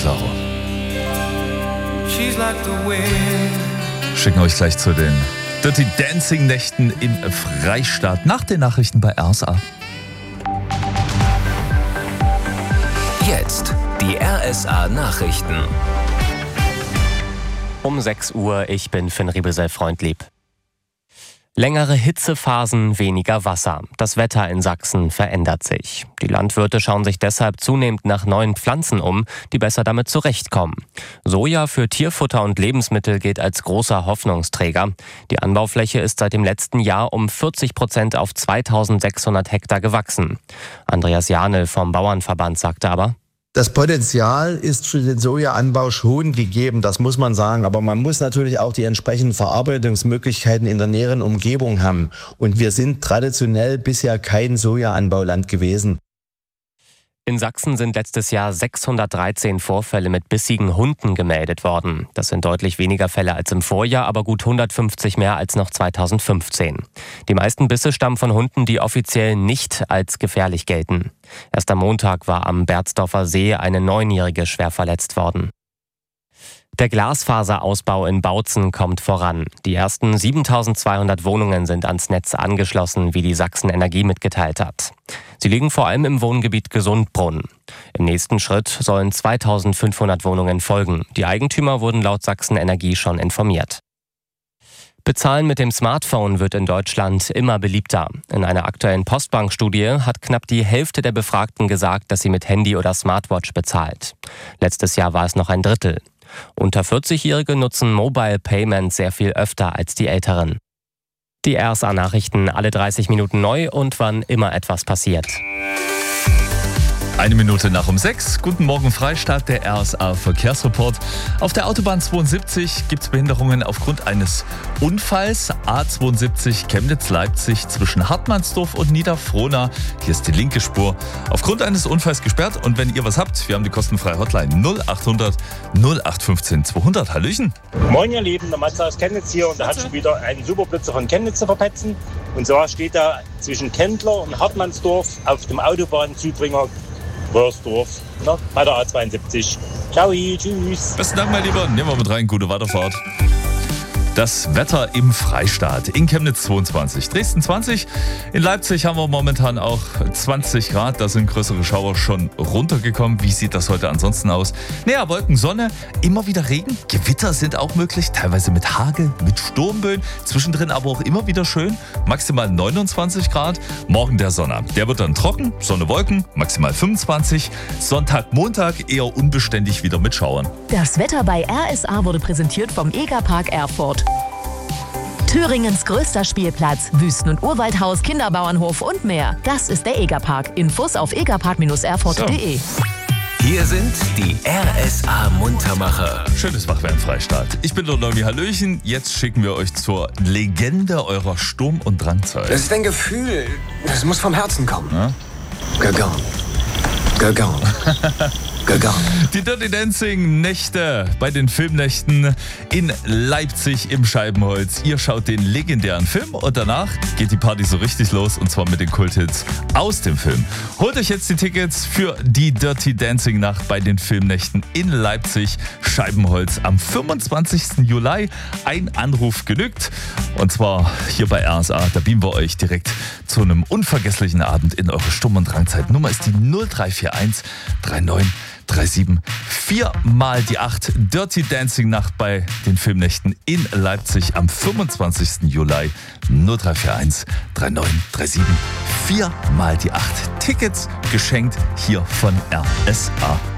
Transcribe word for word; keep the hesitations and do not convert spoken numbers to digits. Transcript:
Clara. Schicken euch gleich zu den Dirty Dancing Nächten im Freistaat nach den Nachrichten bei R S A. Jetzt die R S A Nachrichten. Um sechs Uhr, ich bin Finn Riebesell-Freundlieb. Längere Hitzephasen, weniger Wasser. Das Wetter in Sachsen verändert sich. Die Landwirte schauen sich deshalb zunehmend nach neuen Pflanzen um, die besser damit zurechtkommen. Soja für Tierfutter und Lebensmittel gilt als großer Hoffnungsträger. Die Anbaufläche ist seit dem letzten Jahr um vierzig Prozent auf zweitausendsechshundert Hektar gewachsen. Andreas Janel vom Bauernverband sagte aber: Das Potenzial ist für den Sojaanbau schon gegeben, das muss man sagen. Aber man muss natürlich auch die entsprechenden Verarbeitungsmöglichkeiten in der näheren Umgebung haben. Und wir sind traditionell bisher kein Sojaanbauland gewesen. In Sachsen sind letztes Jahr sechshundertdreizehn Vorfälle mit bissigen Hunden gemeldet worden. Das sind deutlich weniger Fälle als im Vorjahr, aber gut hundertfünfzig mehr als noch zweitausendfünfzehn. Die meisten Bisse stammen von Hunden, die offiziell nicht als gefährlich gelten. Erst am Montag war am Berzdorfer See eine Neunjährige schwer verletzt worden. Der Glasfaserausbau in Bautzen kommt voran. Die ersten siebentausendzweihundert Wohnungen sind ans Netz angeschlossen, wie die Sachsen Energie mitgeteilt hat. Sie liegen vor allem im Wohngebiet Gesundbrunn. Im nächsten Schritt sollen zweitausendfünfhundert Wohnungen folgen. Die Eigentümer wurden laut Sachsen Energie schon informiert. Bezahlen mit dem Smartphone wird in Deutschland immer beliebter. In einer aktuellen Postbank-Studie hat knapp die Hälfte der Befragten gesagt, dass sie mit Handy oder Smartwatch bezahlt. Letztes Jahr war es noch ein Drittel. Unter vierzig-Jährige nutzen Mobile Payment sehr viel öfter als die Älteren. Die R S A-Nachrichten alle dreißig Minuten neu und wann immer etwas passiert. Eine Minute nach um sechs. Guten Morgen Freistaat, der R S A-Verkehrsreport. Auf der Autobahn zweiundsiebzig gibt es Behinderungen aufgrund eines Unfalls. A zweiundsiebzig Chemnitz-Leipzig zwischen Hartmannsdorf und Niederfrohna. Hier ist die linke Spur aufgrund eines Unfalls gesperrt. Und wenn ihr was habt, wir haben die kostenfreie Hotline null achthundert null acht fünfzehn zweihundert. Hallöchen. Moin ihr Lieben, der Matze aus Chemnitz hier und da hat schon wieder einen Superblitzer von Chemnitz zu verpetzen. Und zwar steht da zwischen Kendler und Hartmannsdorf auf dem Autobahnzubringer Wörsdorf, ne, bei der A zweiundsiebzig. Ciao, tschüss. Besten Dank, mein Lieber. Nehmen wir mit rein. Gute Weiterfahrt. Das Wetter im Freistaat. In Chemnitz zweiundzwanzig, Dresden zwanzig. In Leipzig haben wir momentan auch zwanzig Grad. Da sind größere Schauer schon runtergekommen. Wie sieht das heute ansonsten aus? Naja, Wolken, Sonne, immer wieder Regen. Gewitter sind auch möglich, teilweise mit Hagel, mit Sturmböen. Zwischendrin aber auch immer wieder schön. Maximal neunundzwanzig Grad. Morgen der Sonne. Der wird dann trocken. Sonne, Wolken, maximal fünfundzwanzig. Sonntag, Montag eher unbeständig wieder mit Schauern. Das Wetter bei R S A wurde präsentiert vom Egerpark Erfurt. Thüringens größter Spielplatz, Wüsten- und Urwaldhaus, Kinderbauernhof und mehr. Das ist der Egerpark. Infos auf egerpark erfurt punkt de. So. Hier sind die R S A-Muntermacher. Schönes Wachwerden Freistaat. Ich bin der Leumi, Hallöchen. Jetzt schicken wir euch zur Legende eurer Sturm- und Drangzeit. Das ist ein Gefühl, das muss vom Herzen kommen. Ja? Gagan. Gagan. Gagan. Die Dirty Dancing Nächte bei den Filmnächten in Leipzig im Scheibenholz. Ihr schaut den legendären Film und danach geht die Party so richtig los und zwar mit den Kulthits aus dem Film. Holt euch jetzt die Tickets für die Dirty Dancing Nacht bei den Filmnächten in Leipzig Scheibenholz am fünfundzwanzigsten Juli. Ein Anruf genügt und zwar hier bei R S A. Da beamen wir euch direkt zu einem unvergesslichen Abend in eure Sturm- und Drangzeit. Nummer ist die null drei vier eins drei neun drei sieben vier mal die acht. Dirty Dancing Nacht bei den Filmnächten in Leipzig am fünfundzwanzigsten Juli. null drei vier eins drei neun drei sieben vier mal die acht. Tickets geschenkt hier von R S A.